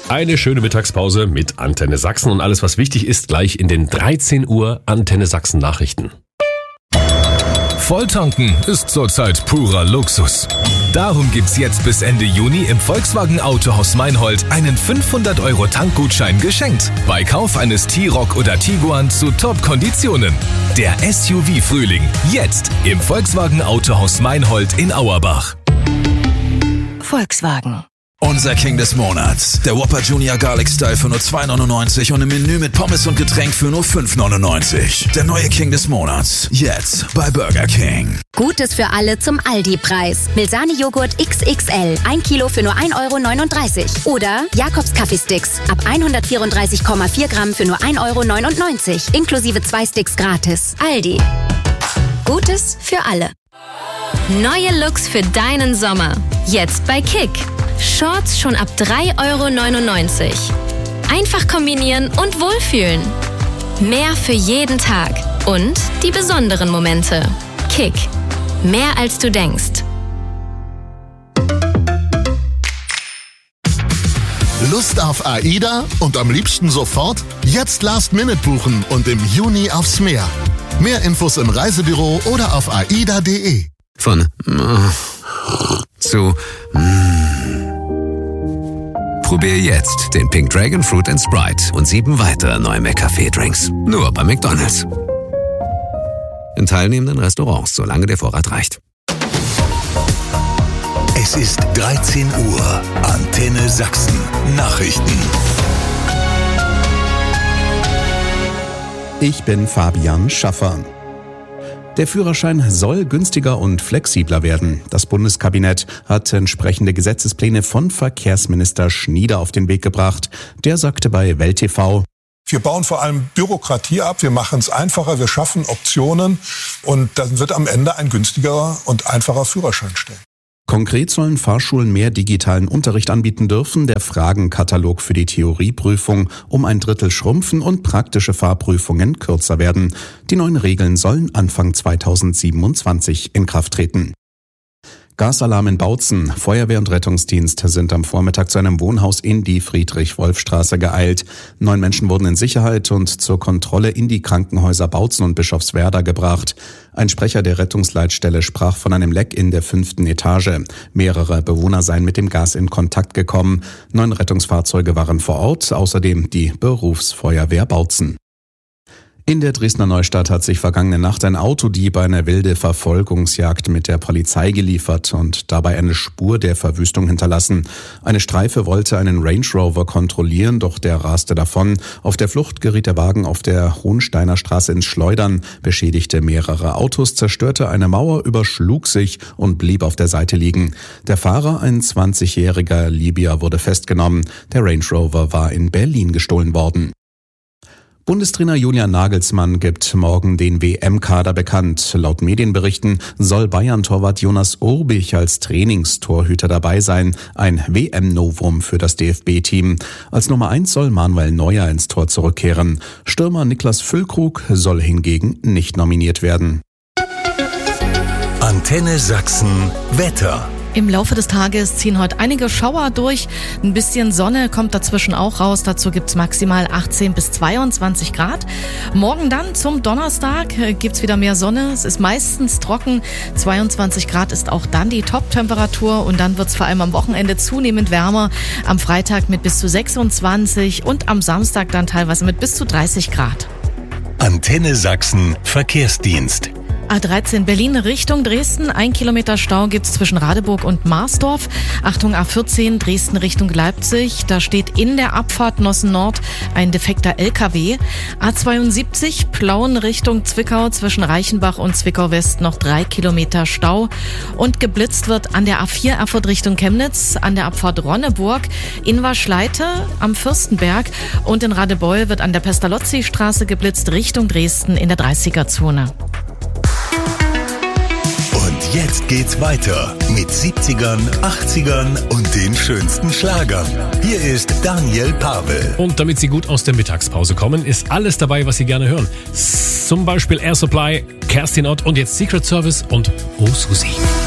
Eine schöne Mittagspause mit Antenne Sachsen und alles, was wichtig ist, gleich in den 13 Uhr Antenne Sachsen Nachrichten. Volltanken ist zurzeit purer Luxus. Darum gibt's jetzt bis Ende Juni im Volkswagen Autohaus Meinhold einen 500€ Tankgutschein geschenkt. Bei Kauf eines T-Roc oder Tiguan zu Top-Konditionen. Der SUV-Frühling. Jetzt im Volkswagen Autohaus Meinhold in Auerbach. Volkswagen. Unser King des Monats. Der Whopper Junior Garlic Style für nur 2,99 und im Menü mit Pommes und Getränk für nur 5,99. Der neue King des Monats. Jetzt bei Burger King. Gutes für alle zum Aldi-Preis. Milsani-Joghurt XXL. 1 Kilo für nur 1,39 €. Oder Jakobs Kaffeesticks. Ab 134,4 Gramm für nur 1,99 €. Inklusive 2 Sticks gratis. Aldi. Gutes für alle. Neue Looks für deinen Sommer. Jetzt bei Kick. Shorts schon ab 3,99 €. Einfach kombinieren und wohlfühlen. Mehr für jeden Tag. Und die besonderen Momente. Kick. Mehr als du denkst. Lust auf AIDA und am liebsten sofort? Jetzt Last-Minute buchen und im Juni aufs Meer. Mehr Infos im Reisebüro oder auf aida.de. Von zu Probier jetzt den Pink Dragon Fruit & Sprite und 7 weitere neue McCafé-Drinks. Nur bei McDonald's. In teilnehmenden Restaurants, solange der Vorrat reicht. Es ist 13 Uhr. Antenne Sachsen. Nachrichten. Ich bin Fabian Schaffer. Der Führerschein soll günstiger und flexibler werden. Das Bundeskabinett hat entsprechende Gesetzespläne von Verkehrsminister Schnieder auf den Weg gebracht. Der sagte bei Welt TV: Wir bauen vor allem Bürokratie ab, wir machen es einfacher, wir schaffen Optionen und dann wird am Ende ein günstigerer und einfacher Führerschein stehen. Konkret sollen Fahrschulen mehr digitalen Unterricht anbieten dürfen, der Fragenkatalog für die Theorieprüfung um 1/3 schrumpfen und praktische Fahrprüfungen kürzer werden. Die neuen Regeln sollen Anfang 2027 in Kraft treten. Gasalarm in Bautzen. Feuerwehr und Rettungsdienst sind am Vormittag zu einem Wohnhaus in die Friedrich-Wolf-Straße geeilt. 9 Menschen wurden in Sicherheit und zur Kontrolle in die Krankenhäuser Bautzen und Bischofswerda gebracht. Ein Sprecher der Rettungsleitstelle sprach von einem Leck in der 5. Etage. Mehrere Bewohner seien mit dem Gas in Kontakt gekommen. 9 Rettungsfahrzeuge waren vor Ort, außerdem die Berufsfeuerwehr Bautzen. In der Dresdner Neustadt hat sich vergangene Nacht ein Autodieb eine wilde Verfolgungsjagd mit der Polizei geliefert und dabei eine Spur der Verwüstung hinterlassen. Eine Streife wollte einen Range Rover kontrollieren, doch der raste davon. Auf der Flucht geriet der Wagen auf der Hohensteiner Straße ins Schleudern, beschädigte mehrere Autos, zerstörte eine Mauer, überschlug sich und blieb auf der Seite liegen. Der Fahrer, ein 20-jähriger Libyer, wurde festgenommen. Der Range Rover war in Berlin gestohlen worden. Bundestrainer Julian Nagelsmann gibt morgen den WM-Kader bekannt. Laut Medienberichten soll Bayern-Torwart Jonas Urbich als Trainingstorhüter dabei sein. Ein WM-Novum für das DFB-Team. Als Nummer 1 soll Manuel Neuer ins Tor zurückkehren. Stürmer Niklas Füllkrug soll hingegen nicht nominiert werden. Antenne Sachsen Wetter. Im Laufe des Tages ziehen heute einige Schauer durch. Ein bisschen Sonne kommt dazwischen auch raus. Dazu gibt's maximal 18 bis 22 Grad. Morgen dann zum Donnerstag gibt's wieder mehr Sonne. Es ist meistens trocken. 22 Grad ist auch dann die Top-Temperatur. Und dann wird's vor allem am Wochenende zunehmend wärmer. Am Freitag mit bis zu 26 und am Samstag dann teilweise mit bis zu 30 Grad. Antenne Sachsen Verkehrsdienst. A13 Berlin Richtung Dresden. 1 Kilometer Stau gibt's zwischen Radeburg und Marsdorf. Achtung, A14 Dresden Richtung Leipzig. Da steht in der Abfahrt Nossen Nord ein defekter LKW. A72 Plauen Richtung Zwickau zwischen Reichenbach und Zwickau West noch 3 Kilometer Stau. Und geblitzt wird an der A4 Erfurt Richtung Chemnitz, an der Abfahrt Ronneburg, in Warschleite am Fürstenberg und in Radebeul wird an der Pestalozzi-Straße geblitzt Richtung Dresden in der 30er-Zone. Jetzt geht's weiter mit 70ern, 80ern und den schönsten Schlagern. Hier ist Daniel Pavel. Und damit Sie gut aus der Mittagspause kommen, ist alles dabei, was Sie gerne hören. Zum Beispiel Air Supply, Kerstin Ott und jetzt Secret Service und Oh Susi.